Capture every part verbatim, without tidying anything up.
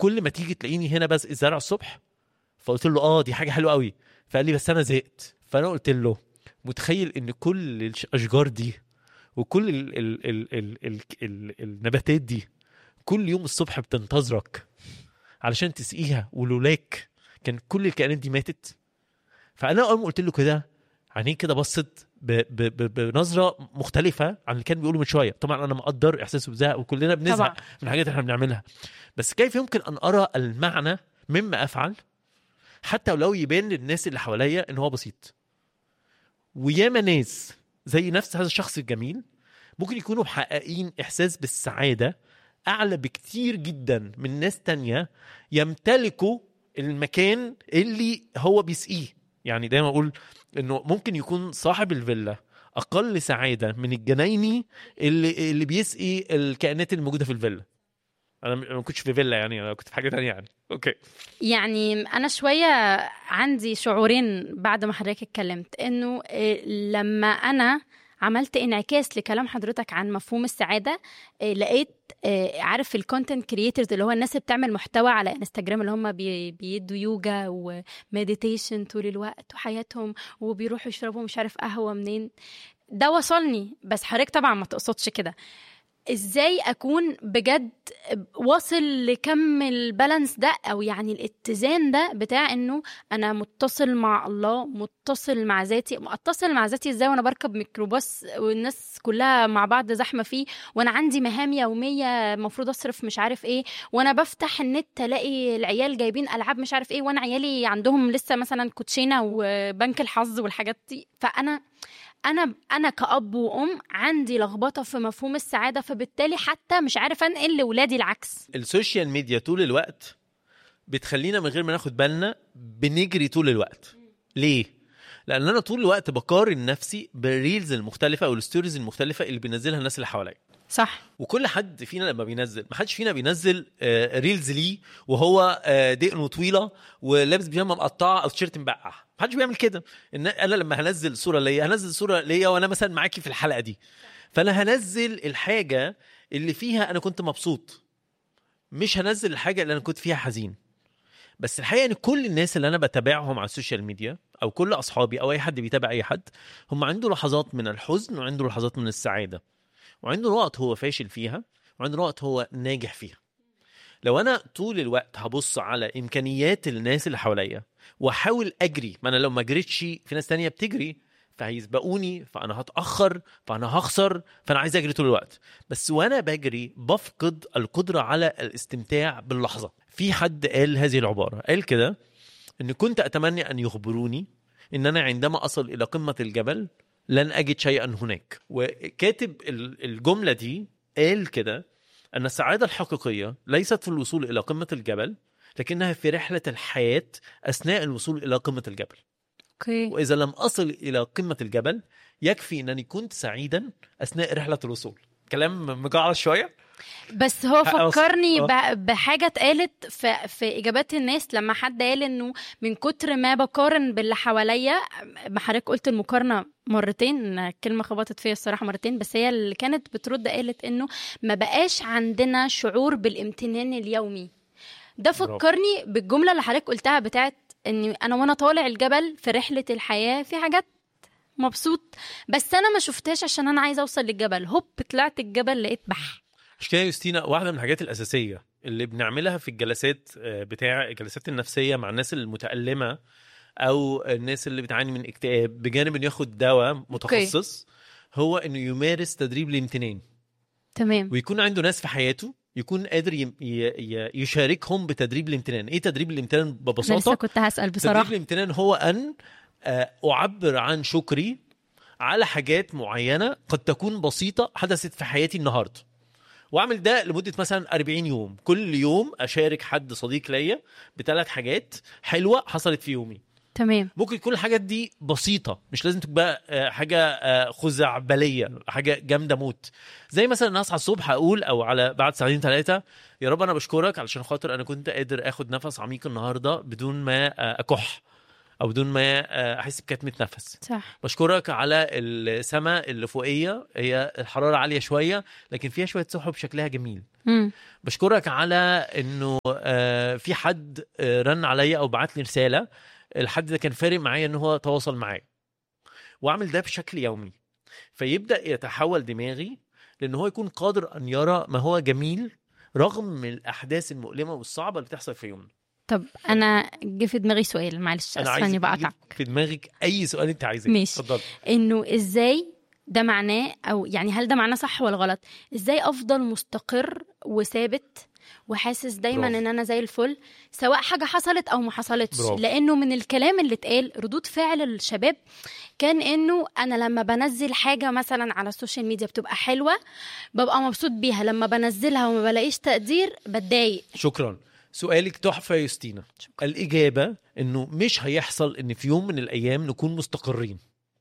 كل ما تيجي تلاقيني هنا بس الزرع الصبح. فقلت له اه دي حاجه حلوه قوي. فقال لي بس انا زهقت. فانا قلت له متخيل ان كل الاشجار دي وكل ال ال ال ال ال ال النباتات دي كل يوم الصبح بتنتظرك علشان تسقيها، ولولاك كان كل الكائنات دي ماتت. فانا اول ما قلت له كده عينيه كده بصت بنظره مختلفه عن اللي كان بيقوله من شويه. طبعا انا مقدر احساسه بزهق وكلنا بنزهق من الحاجات اللي احنا بنعملها، بس كيف يمكن ان ارى المعنى مما افعل حتى لو يبان للناس اللي حواليا ان هو بسيط؟ وياما ناس زي نفس هذا الشخص الجميل ممكن يكونوا محققين احساس بالسعاده اعلى بكتير جدا من ناس تانية يمتلكوا المكان اللي هو بيسقيه. يعني دايما اقول انه ممكن يكون صاحب الفيلا اقل سعاده من الجنايني اللي اللي بيسقي الكائنات الموجوده في الفيلا. انا ما كنتش في فيلا، يعني انا كنت في حاجه تانية يعني. اوكي، يعني انا شويه عندي شعورين بعد ما حضرتك اتكلمت، انه لما انا عملت انعكاس لكلام حضرتك عن مفهوم السعاده، لقيت عارف الكونتنت كرييترز اللي هو الناس اللي بتعمل محتوى على انستجرام اللي هم بيدوا يوجا ومديتيشن طول الوقت وحياتهم وبيروحوا يشربوا مش عارف قهوه منين، ده وصلني. بس حضرتك طبعا ما تقصدش كده. ازاي اكون بجد واصل لكم البالانس ده، او يعني الاتزان ده بتاع انه انا متصل مع الله، متصل مع ذاتي. متصل مع ذاتي ازاي وانا بركب ميكروباص والناس كلها مع بعض زحمه فيه، وانا عندي مهام يوميه المفروض اصرف مش عارف ايه، وانا بفتح النت الاقي العيال جايبين العاب مش عارف ايه، وانا عيالي عندهم لسه مثلا كوتشينه وبنك الحظ والحاجات دي. فانا انا انا كأب وام عندي لخبطه في مفهوم السعاده، فبالتالي حتى مش عارفه انقل لاولادي العكس. السوشيال ميديا طول الوقت بتخلينا من غير ما ناخد بالنا بنجري طول الوقت. ليه؟ لان انا طول الوقت بقارن نفسي بالريلز المختلفه او الستوريز المختلفه اللي بينزلها الناس اللي حواليا. صح. وكل حد فينا لما بينزل، ما حدش فينا بينزل ريلز ليه وهو دقنه طويله ولابس بيجامه مقطعه او تيشيرت مبقع. ما حدش بيعمل كده. ان انا لما هنزل صوره ليا هنزل صوره ليا وانا مثلا معاكي في الحلقه دي، فانا هنزل الحاجه اللي فيها انا كنت مبسوط، مش هنزل الحاجه اللي انا كنت فيها حزين. بس الحقيقه ان كل الناس اللي انا بتابعهم على السوشيال ميديا او كل اصحابي او اي حد بيتابع اي حد، هم عنده لحظات من الحزن وعنده لحظات من السعاده، وعنده وقت هو فاشل فيها وعنده وقت هو ناجح فيها. لو انا طول الوقت هبص على امكانيات الناس اللي حواليا واحاول اجري، ما انا لو ما جريتش في ناس تانية بتجري فهيسبقوني، فانا هتاخر، فانا هخسر، فانا عايز اجري طول الوقت. بس وانا بجري بفقد القدره على الاستمتاع باللحظه. في حد قال هذه العباره، قال كده ان كنت اتمنى ان يخبروني ان انا عندما اصل الى قمه الجبل لن أجد شيئا هناك. وكاتب الجملة دي قال كده أن السعادة الحقيقية ليست في الوصول إلى قمة الجبل، لكنها في رحلة الحياة أثناء الوصول إلى قمة الجبل. okay. وإذا لم أصل إلى قمة الجبل يكفي أنني كنت سعيدا أثناء رحلة الوصول. كلام مجعلص شوية، بس هو فكرني بحاجة اتقالت في, في إجابات الناس لما حد قال إنه من كتر ما بقارن باللي حواليا. حضرتك قلت المقارنة مرتين، كلمة خبطت فيها الصراحة مرتين، بس هي اللي كانت بترد قالت إنه ما بقاش عندنا شعور بالامتنان اليومي. ده فكرني بالجملة اللي حضرتك قلتها بتاعت إني أنا وانا طالع الجبل في رحلة الحياة في حاجات مبسوط، بس أنا ما شفتهاش عشان أنا عايزة أوصل للجبل. هوب طلعت الجبل لقيت بحر. اشكال يوستينا، واحدة من الحاجات الأساسية اللي بنعملها في الجلسات بتاع الجلسات النفسية مع الناس المتألمة أو الناس اللي بتعاني من اكتئاب بجانب إنه ياخد دواء متخصص، okay. هو إنه يمارس تدريب الامتنان. تمام. ويكون عنده ناس في حياته يكون قادر يشاركهم بتدريب الامتنان. إيه تدريب الامتنان ببساطة؟ لسه كنت هسأل بصراحة. تدريب الامتنان هو أن أعبر عن شكري على حاجات معينة قد تكون بسيطة حدثت في حياتي النهاردة، واعمل ده لمده مثلا أربعين يوم. كل يوم اشارك حد صديق ليا بثلاث حاجات حلوه حصلت في يومي. تمام. ممكن كل الحاجات دي بسيطه، مش لازم تبقى حاجه خزعبليه، حاجه جامده موت. زي مثلا اصحى الصبح اقول او على بعد ساعتين ثلاثه يا رب انا بشكرك علشان خاطر انا كنت قادر اخد نفس عميق النهارده بدون ما اكح، او بدون ما آه، احس بكتمه نفس. صح. بشكرك على السماء اللي فوقيه، هي الحراره عاليه شويه لكن فيها شويه سحب شكلها جميل. مم. بشكرك على انه آه، في حد آه، رن عليا او بعت لي رساله، الحد ده كان فارق معايا ان هو تواصل معايا، واعمل ده بشكل يومي، فيبدا يتحول دماغي لان هو يكون قادر ان يرى ما هو جميل رغم من الاحداث المؤلمه والصعبه اللي بتحصل في يومنا. طب انا جه في دماغي سؤال، معلش انا اسفه اني عايز بقطعك. في دماغك اي سؤال انت عايزاه. ماشي. اتفضل. انه ازاي ده معناه، او يعني هل ده معناه صح ولا غلط؟ ازاي افضل مستقر وثابت وحاسس دايما برافو. ان انا زي الفل سواء حاجه حصلت او ما حصلتش؟ برافو. لانه من الكلام اللي اتقال ردود فعل الشباب كان انه انا لما بنزل حاجه مثلا على السوشيال ميديا بتبقى حلوه ببقى مبسوط بيها، لما بنزلها وما بلاقيش تقدير بتضايق. شكرا، سؤالك تحفه يا يوستينا. شكرا. الاجابه انه مش هيحصل ان في يوم من الايام نكون مستقرين.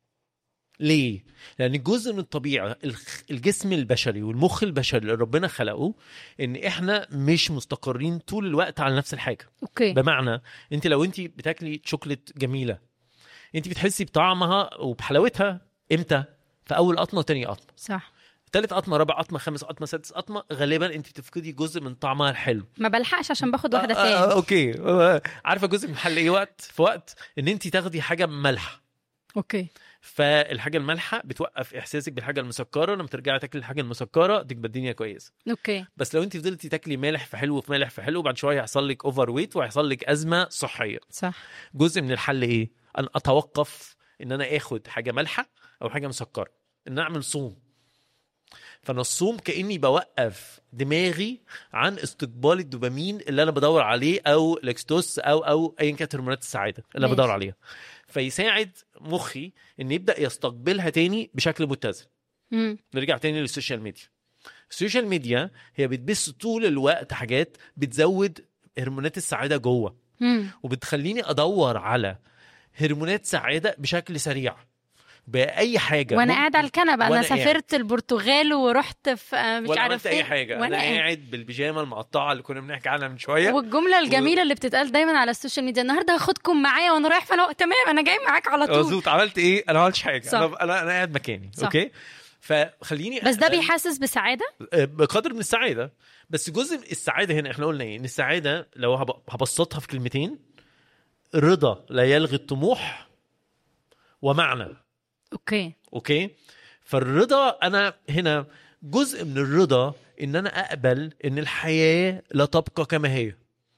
ليه؟ لأن جزء من الطبيعة الجسم البشري والمخ البشري اللي ربنا خلقه إن إحنا مش مستقرين طول الوقت على نفس الحاجة. أوكي. بمعنى أنت لو أنت بتاكلي شوكولات جميلة أنت بتحسي بطعمها وبحلاوتها إمتى؟ في أول قطمة وتاني قطمة. صح. ثالث قطمة، رابع قطمة، خامس قطمة، سادس قطمة، غالبا أنت بتفقدي جزء من طعمها الحلو. ما بلحقش عشان باخد واحدة آه تاني. آه أوكي. آه عارفة جزء من الحل إيه؟ وقت في وقت إن أنت تاخدي حاجة ملح. أوكي. فالحاجه المالحه بتوقف احساسك بالحاجه المسكره، لما ترجعي تاكلي الحاجه المسكره تبقى الدنيا كويسه. اوكي. بس لو انت فضلتي تاكلي مالح في حلو في مالح في حلو بعد شويه هيحصل لك اوفر ويت وهيحصل لك ازمه صحيه. صح. جزء من الحل ايه؟ ان اتوقف ان انا اخد حاجه مالحه او حاجه مسكره، ان اعمل صوم. فانا الصوم كاني بوقف دماغي عن استقبال الدوبامين اللي انا بدور عليه او الاكستوس او او ايا كانت هرمونات السعاده اللي انا بدور عليها، فيساعد مخي ان يبدا يستقبلها تاني بشكل متزن. مم. نرجع تاني للسوشيال ميديا. السوشيال ميديا هي بتبث طول الوقت حاجات بتزود هرمونات السعاده جوه، مم. وبتخليني ادور على هرمونات سعاده بشكل سريع باي حاجه. وانا قاعد على الكنبه، انا سافرت قاعد. البرتغال ورحت في مش عارف ايه اي حاجه، وانا انا قاعد بالبيجامه المقطعه اللي كنا بنحكي عنها من شويه. والجمله الجميله و... اللي بتتقال دايما على السوشيال ميديا، النهارده هاخدكم معايا وانا رايح فانا تمام انا جاي معاك على طول. مظبوط. عملت ايه؟ انا ما عملتش حاجه. صح. انا انا انا قاعد مكاني. صح. اوكي. فخليني بس ده بيحسس بسعاده بقدر من السعاده. بس جزء من السعاده هنا احنا قلنا ايه؟ ان السعاده لو هبسطها في كلمتين، رضا لا يلغي الطموح ومعنى. اوكي. اوكي. فالرضا انا هنا جزء من الرضا ان انا اقبل ان الحياه لا تبقى كما هي،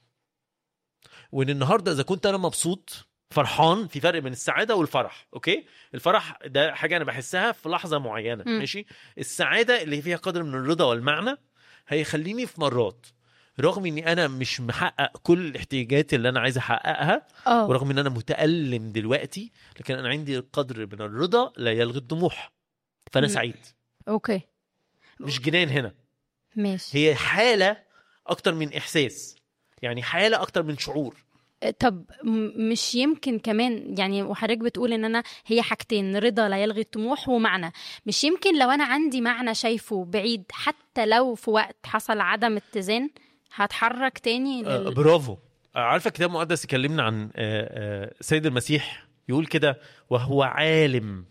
وان النهارده اذا كنت انا مبسوط فرحان، في فرق بين السعاده والفرح. اوكي. الفرح ده حاجه انا بحسها في لحظه معينه. م. ماشي. السعاده اللي فيها قدر من الرضا والمعنى هيخليني في مرات رغم اني انا مش محقق كل الاحتياجات اللي انا عايز احققها، أوه. ورغم ان انا متألم دلوقتي، لكن انا عندي قدر من الرضا لا يلغي الطموح، فانا م. سعيد. اوكي. مش جنان هنا. ماشي. هي حالة اكتر من احساس، يعني حالة اكتر من شعور. طب مش يمكن كمان يعني وحضرتك بتقول ان انا هي حاجتين، رضا لا يلغي الطموح ومعنى، مش يمكن لو انا عندي معنى شايفه بعيد حتى لو في وقت حصل عدم اتزان هتحرك تاني لل... آه برافو. آه عارفة كتاب مقدس يكلمنا عن آه آه سيد المسيح يقول كده، وهو عالم،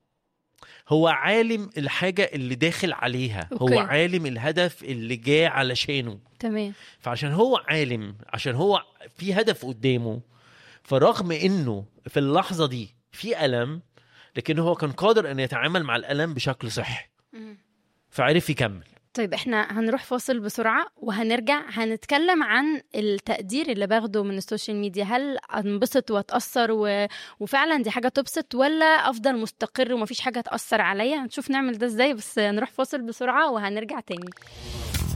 هو عالم الحاجة اللي داخل عليها. أوكي. هو عالم الهدف اللي جاء علشانه. تمام. فعشان هو عالم، عشان هو في هدف قدامه، فرغم انه في اللحظة دي في ألم، لكن هو كان قادر ان يتعامل مع الألم بشكل صحي، فعرف يكمل. طيب احنا هنروح فاصل بسرعة وهنرجع هنتكلم عن التقدير اللي باخده من السوشيال ميديا. هل انبسط واتأثر و... وفعلا دي حاجة تبسط، ولا افضل مستقر ومفيش حاجة تأثر عليا؟ هنشوف نعمل ده ازاي، بس نروح فاصل بسرعة وهنرجع تاني.